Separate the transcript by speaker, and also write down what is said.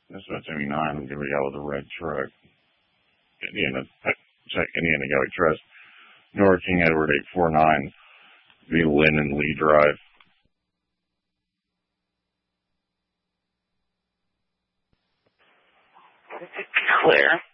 Speaker 1: That's about 79. I'm going to be out with a red truck. Indiana Gallery Trust. North King Edward 849. Be Lynn and Lee Drive.
Speaker 2: Clear.